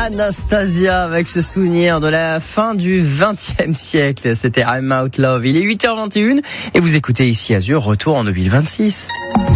Anastasia avec ce souvenir de la fin du XXe siècle. C'était I'm Out Love. Il est 8h21 et vous écoutez ici Azur, retour en 2026.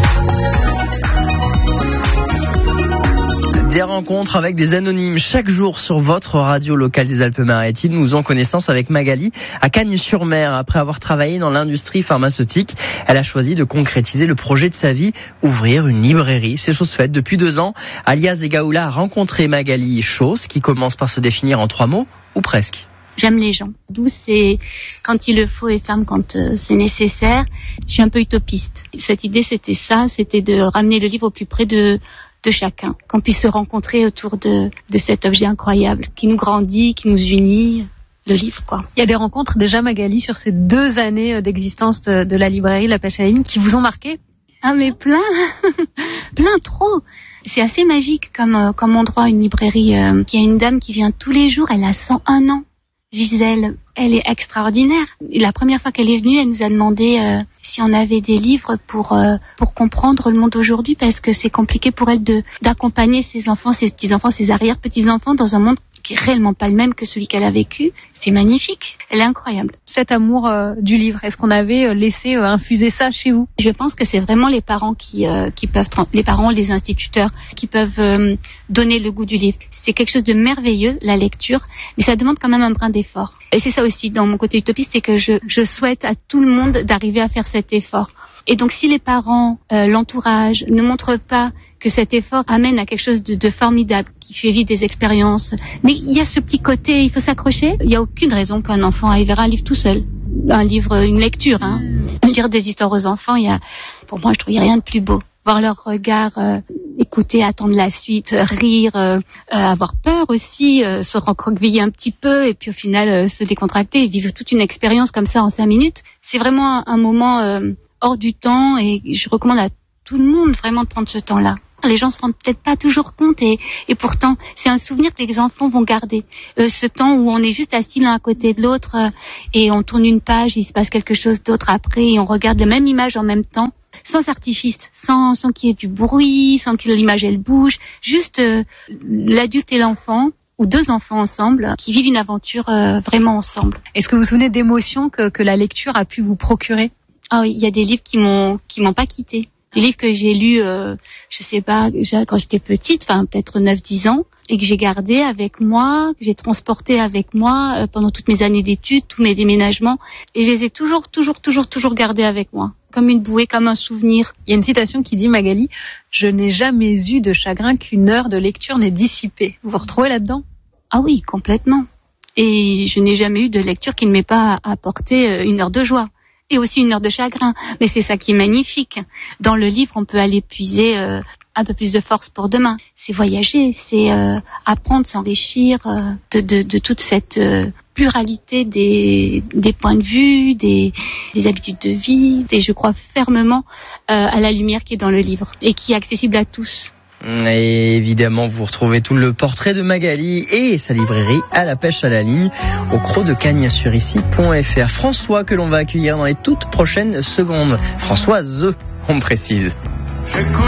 Des rencontres avec des anonymes chaque jour sur votre radio locale des Alpes-Maritimes. Nous faisons connaissance avec Magali à Cagnes-sur-Mer. Après avoir travaillé dans l'industrie pharmaceutique, elle a choisi de concrétiser le projet de sa vie, ouvrir une librairie. C'est chose faite. Depuis 2 ans, Alia Zegaoula a rencontré Magali, chose qui commence par se définir en 3 mots, ou presque. J'aime les gens. Douce et quand il le faut et ferme quand c'est nécessaire. Je suis un peu utopiste. Cette idée, c'était de ramener le livre au plus près de chacun, qu'on puisse se rencontrer autour de cet objet incroyable qui nous grandit, qui nous unit, le livre quoi. Il y a des rencontres déjà, Magali, sur ces 2 années d'existence de la librairie La Pêche à la Ligne qui vous ont marqué? Ah mais plein trop. C'est assez magique comme endroit, une librairie. Il y a une dame qui vient tous les jours, elle a 101 ans. Gisèle, elle est extraordinaire. La première fois qu'elle est venue, elle nous a demandé si on avait des livres pour comprendre le monde aujourd'hui, parce que c'est compliqué pour elle d'accompagner ses enfants, ses petits-enfants, ses arrière-petits-enfants dans un monde qui est réellement pas le même que celui qu'elle a vécu. C'est magnifique. Elle est incroyable. Cet amour du livre, est-ce qu'on avait laissé infuser ça chez vous? Je pense que c'est vraiment les parents qui peuvent, les parents, les instituteurs, qui peuvent donner le goût du livre. C'est quelque chose de merveilleux, la lecture, mais ça demande quand même un brin d'effort. Et c'est ça aussi, dans mon côté utopiste, c'est que je souhaite à tout le monde d'arriver à faire cet effort. Et donc si les parents, l'entourage ne montrent pas que cet effort amène à quelque chose de formidable, qui fait vivre des expériences, mais il y a ce petit côté, il faut s'accrocher. Il n'y a aucune raison qu'un enfant aille vers un livre tout seul. Un livre, une lecture, lire des histoires aux enfants, pour moi, je trouve qu'il n'y a rien de plus beau. Voir leur regard, écouter, attendre la suite, rire, avoir peur aussi, se recroqueviller un petit peu et puis au final se décontracter et vivre toute une expérience comme ça en 5 minutes. C'est vraiment un moment hors du temps et je recommande à tout le monde vraiment de prendre ce temps-là. Les gens se rendent peut-être pas toujours compte et pourtant c'est un souvenir que les enfants vont garder. Ce temps où on est juste assis l'un à côté de l'autre et on tourne une page, il se passe quelque chose d'autre après et on regarde la même image en même temps, sans artifice, sans qu'il y ait du bruit, sans que l'image elle bouge, juste l'adulte et l'enfant ou 2 enfants ensemble qui vivent une aventure vraiment ensemble. Est-ce que vous vous souvenez d'émotions que la lecture a pu vous procurer? Ah oui, il y a des livres qui m'ont pas quitté. Des livres que j'ai lus, je sais pas, quand j'étais petite, peut-être 9-10 ans, et que j'ai gardé avec moi, que j'ai transporté avec moi pendant toutes mes années d'études, tous mes déménagements, et je les ai toujours gardés avec moi, comme une bouée, comme un souvenir. Il y a une citation qui dit, Magali, « Je n'ai jamais eu de chagrin qu'une heure de lecture n'ait dissipé ». Vous vous retrouvez là-dedans? Ah oui, complètement. Et je n'ai jamais eu de lecture qui ne m'ait pas apporté 1 heure de joie. Et aussi 1 heure de chagrin. Mais c'est ça qui est magnifique. Dans le livre, on peut aller puiser un peu plus de force pour demain. C'est voyager, c'est apprendre, s'enrichir de toute cette pluralité des points de vue, des habitudes de vie. Et je crois fermement à la lumière qui est dans le livre et qui est accessible à tous. Et évidemment, vous retrouvez tout le portrait de Magali et sa librairie à la pêche à la ligne au creux de cagnes-sur-ici.fr. François, que l'on va accueillir dans les toutes prochaines secondes. Françoise, on précise.